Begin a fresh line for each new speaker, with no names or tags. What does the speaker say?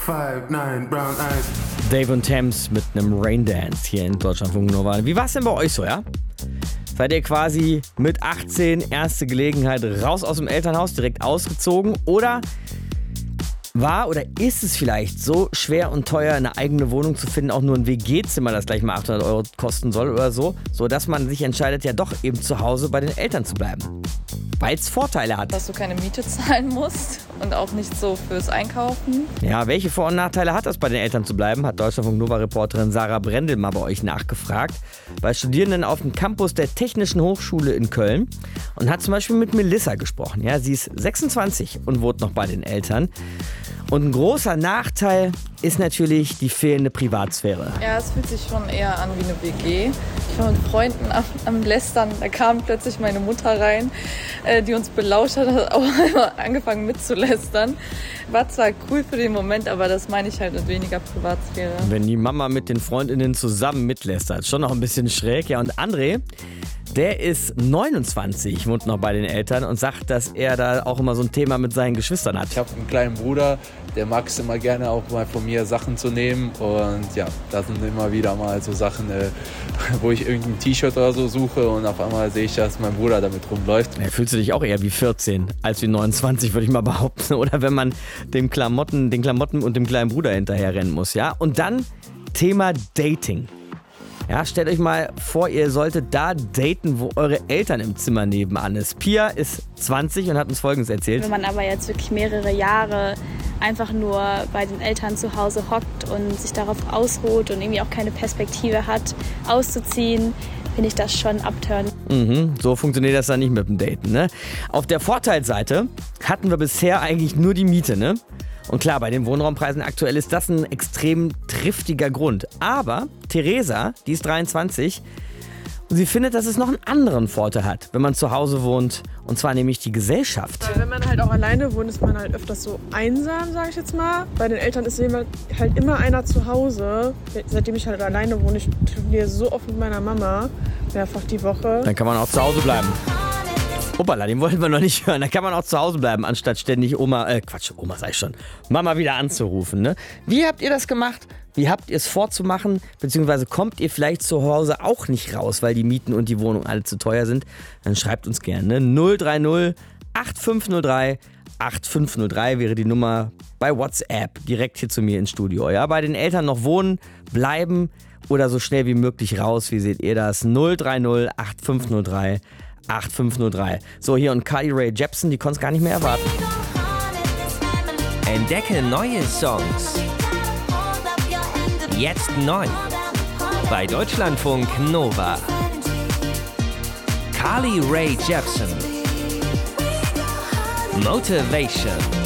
5'9", brown eyes.
Dave und Thames mit einem Raindance hier in Deutschlandfunk Nova. Wie war es denn bei euch so, ja? Seid ihr quasi mit 18, erste Gelegenheit, raus aus dem Elternhaus, direkt ausgezogen? Oder war oder ist es vielleicht so schwer und teuer, eine eigene Wohnung zu finden, auch nur ein WG-Zimmer, das gleich mal 800 € kosten soll oder so, sodass man sich entscheidet, ja doch eben zu Hause bei den Eltern zu bleiben? Weil es Vorteile hat.
Dass du keine Miete zahlen musst und auch nicht so fürs Einkaufen.
Ja, welche Vor- und Nachteile hat das, bei den Eltern zu bleiben, hat Deutschlandfunk Nova-Reporterin Sarah Brendel mal bei euch nachgefragt. Bei Studierenden auf dem Campus der Technischen Hochschule in Köln und hat zum Beispiel mit Melissa gesprochen. Ja, sie ist 26 und wohnt noch bei den Eltern. Und ein großer Nachteil ist natürlich die fehlende Privatsphäre.
Ja, es fühlt sich schon eher an wie eine WG. Ich war mit Freunden am Lästern, da kam plötzlich meine Mutter rein, die uns belauscht hat auch angefangen mitzulästern. War zwar cool für den Moment, aber das meine ich halt mit weniger Privatsphäre.
Wenn die Mama mit den Freundinnen zusammen mitlästert, schon noch ein bisschen schräg. Ja, und André, der ist 29, wohnt noch bei den Eltern und sagt, dass er da auch immer so ein Thema mit seinen Geschwistern hat.
Ich habe einen kleinen Bruder, der mag es immer gerne auch mal von mir Sachen zu nehmen und ja, da sind immer wieder mal so Sachen, wo ich irgendein T-Shirt oder so suche und auf einmal sehe ich, dass mein Bruder damit rumläuft.
Ja, fühlst du dich auch eher wie 14 als wie 29, würde ich mal behaupten. Oder wenn man den Klamotten und dem kleinen Bruder hinterherrennen muss, ja? Und dann Thema Dating. Ja, stellt euch mal vor, ihr solltet da daten, wo eure Eltern im Zimmer nebenan ist. Pia ist 20 und hat uns Folgendes erzählt.
Wenn man aber jetzt wirklich mehrere Jahre einfach nur bei den Eltern zu Hause hockt und sich darauf ausruht und irgendwie auch keine Perspektive hat, auszuziehen, finde ich das schon abturnen.
So funktioniert das dann nicht mit dem Daten, ne? Auf der Vorteilsseite hatten wir bisher eigentlich nur die Miete, ne? Und klar, bei den Wohnraumpreisen aktuell ist das ein extrem triftiger Grund. Aber Theresa, die ist 23, und sie findet, dass es noch einen anderen Vorteil hat, wenn man zu Hause wohnt. Und zwar nämlich die Gesellschaft.
Wenn man halt auch alleine wohnt, ist man halt öfters so einsam, sage ich jetzt mal. Bei den Eltern ist halt immer einer zu Hause. Seitdem ich halt alleine wohne, ich telefoniere so oft mit meiner Mama, mehrfach die Woche.
Dann kann man auch zu Hause bleiben. Hoppala, den wollten wir noch nicht hören. Da kann man auch zu Hause bleiben, anstatt ständig Oma sag ich schon, Mama wieder anzurufen. Ne? Wie habt ihr das gemacht? Wie habt ihr es vorzumachen? Beziehungsweise kommt ihr vielleicht zu Hause auch nicht raus, weil die Mieten und die Wohnung alle zu teuer sind? Dann schreibt uns gerne. 030 8503 8503 wäre die Nummer bei WhatsApp, direkt hier zu mir ins Studio. Ja, bei den Eltern noch wohnen, bleiben oder so schnell wie möglich raus. Wie seht ihr das? 030 8503 8503. So, hier und Carly Rae Jepsen, die konnte es gar nicht mehr erwarten.
Entdecke neue Songs. Jetzt neu. Bei Deutschlandfunk Nova. Carly Rae Jepsen. Motivation.